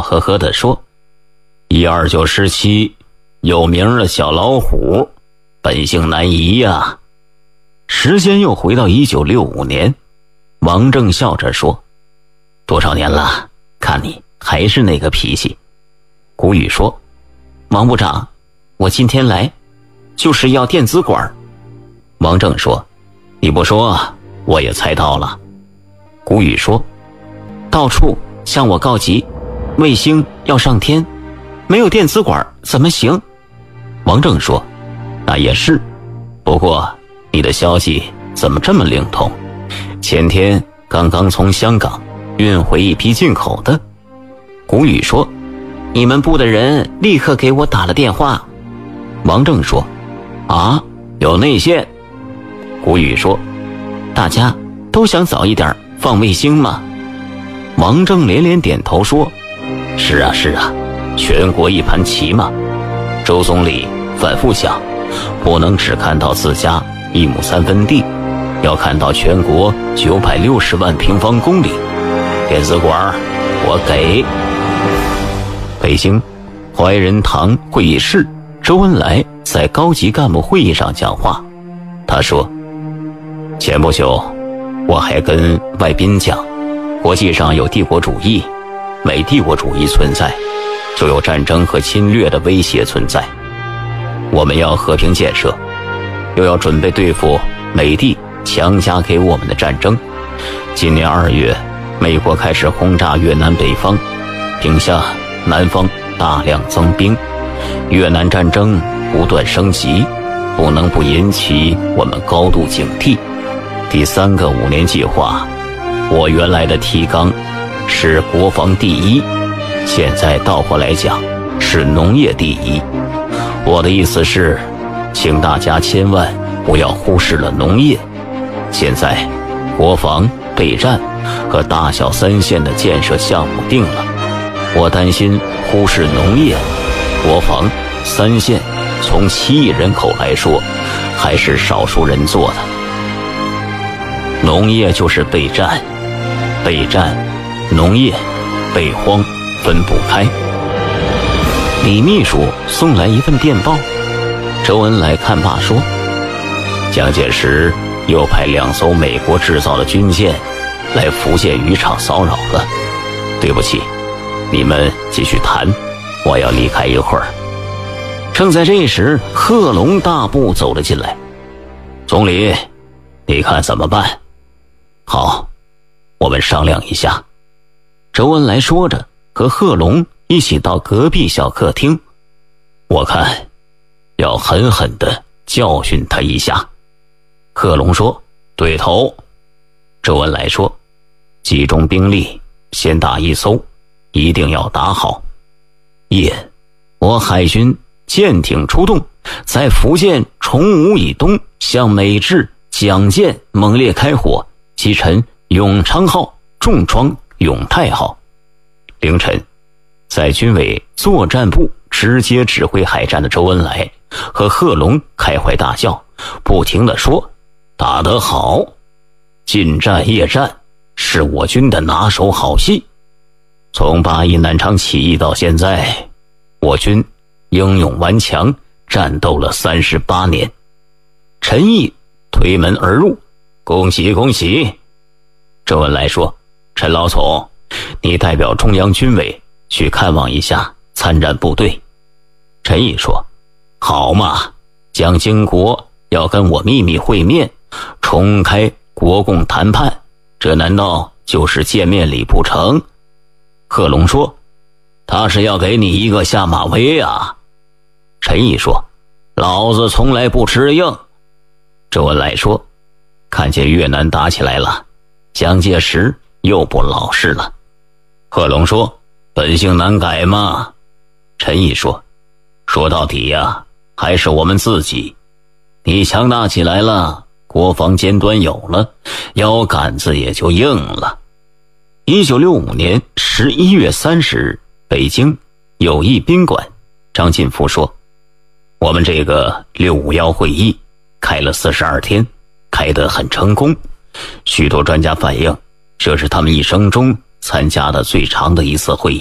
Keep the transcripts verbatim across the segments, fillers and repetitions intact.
呵呵地说：“一二九时期，有名的小老虎，本性难移呀。”时间又回到一九六五年，王正笑着说：“多少年了，看你还是那个脾气。”古雨说：“王部长，我今天来就是要电子管。”王正说：“你不说我也猜到了。”古雨说：“到处向我告急，卫星要上天，没有电子管怎么行？”王正说：“那也是，不过你的消息怎么这么灵通？前天刚刚从香港运回一批进口的。”古雨说：“你们部的人立刻给我打了电话。”王正说：“啊，有内线。”古雨说：“大家都想早一点放卫星吗？”王正连连点头说：“是啊是啊，全国一盘棋嘛。”周总理反复讲，不能只看到自家一亩三分地，要看到全国九百六十万平方公里。电子管我给。北京怀仁堂会议室，周恩来在高级干部会议上讲话。他说：“前不久我还跟外宾讲，国际上有帝国主义，美帝国主义存在，就有战争和侵略的威胁存在。我们要和平建设，又要准备对付美帝强加给我们的战争。今年二月，美国开始轰炸越南北方，并向南方大量增兵，越南战争不断升级，不能不引起我们高度警惕。第三个五年计划，我原来的提纲是国防第一，现在倒过来讲是农业第一。我的意思是，请大家千万不要忽视了农业。现在国防、备战和大小三线的建设项目定了，我担心忽视农业、国防、三线，从七亿人口来说，还是少数人做的。农业就是备战，备战、农业、备荒分不开。李秘书送来一份电报，周恩来看罢说：“蒋介石又派两艘美国制造的军舰来福建渔场骚扰了。对不起，你们继续谈，我要离开一会儿。”正在这时，贺龙大步走了进来：“总理，你看怎么办？”“好，我们商量一下。”周恩来说着，和贺龙一起到隔壁小客厅。“我看要狠狠地教训他一下。”贺龙说：“对头。”周恩来说：“集中兵力，先打一艘，一定要打好。夜，我海军舰艇出动，在福建崇武以东向美制蒋舰猛烈开火，击沉永昌号，重创永泰号。凌晨，在军委作战部直接指挥海战的周恩来和贺龙开怀大笑，不停地说：打得好，近战夜战是我军的拿手好戏。从八一南昌起义到现在，我军英勇顽强，战斗了三十八年。陈毅推门而入：恭喜恭喜。周恩来说：陈老总，你代表中央军委去看望一下参战部队。陈毅说：好嘛，蒋经国要跟我秘密会面，重开国共谈判，这难道就是见面礼不成？贺龙说：他是要给你一个下马威啊。陈毅说：老子从来不吃硬。周恩来说：看见越南打起来了，蒋介石又不老实了。贺龙说：本性难改嘛。陈毅说：说到底呀、啊，还是我们自己。你强大起来了，国防尖端有了，腰杆子也就硬了。一九六五年十一月三十日，北京友谊宾馆，张晋福说：我们这个六五一会议开了四十二天，开得很成功。许多专家反映，这是他们一生中参加的最长的一次会议，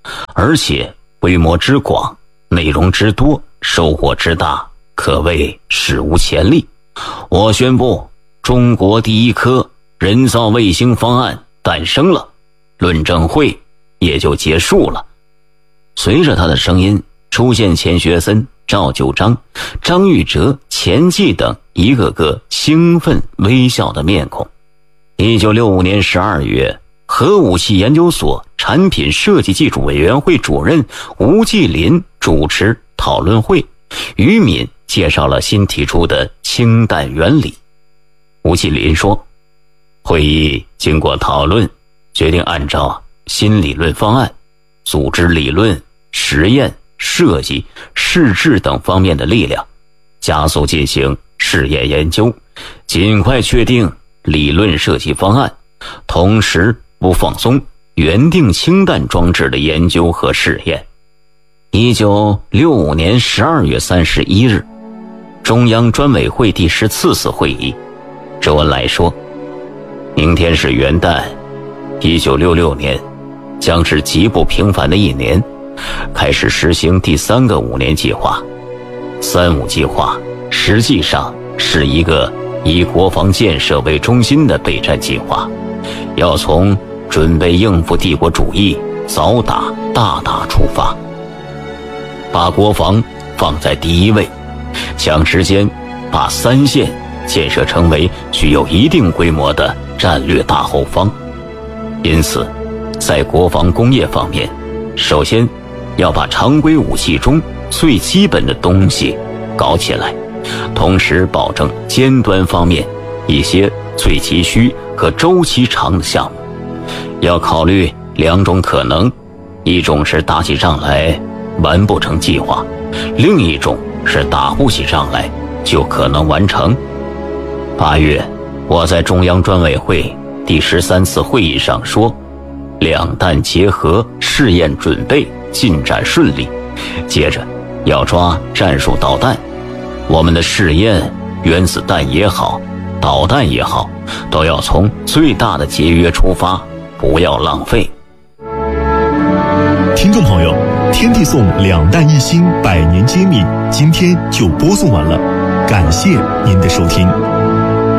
而且规模之广，内容之多，收获之大，可谓史无前例。我宣布，中国第一颗人造卫星方案诞生了，论证会也就结束了。随着他的声音，出现钱学森、赵九章、张玉哲、钱季等一个个兴奋微笑的面孔。一九六五年十二月，核武器研究所产品设计技术委员会主任吴继林主持讨论会，于敏介绍了新提出的氢弹原理。吴继林说，会议经过讨论，决定按照新理论方案，组织理论、实验、设计、试制等方面的力量，加速进行试验研究，尽快确定理论设计方案，同时不放松原定氢弹装置的研究和试验。一九六五年十二月三十一日，中央专委会第十四次会议，周恩来说，明天是元旦，一九六六年将是极不平凡的一年，开始实行第三个五年计划。三五计划实际上是一个以国防建设为中心的备战计划，要从准备应付帝国主义、早打大打出发，把国防放在第一位，抢时间把三线建设成为具有一定规模的战略大后方。因此，在国防工业方面，首先要把常规武器中最基本的东西搞起来，同时保证尖端方面一些最急需和周期长的项目。要考虑两种可能，一种是打起仗来完不成计划，另一种是打不起仗来就可能完成。八月，我在中央专委会第十三次会议上说，两弹结合试验准备进展顺利，接着要抓战术导弹，我们的试验原子弹也好，导弹也好，都要从最大的节约出发，不要浪费。 听众朋友，天地颂两弹一星百年揭秘今天就播送完了，感谢您的收听。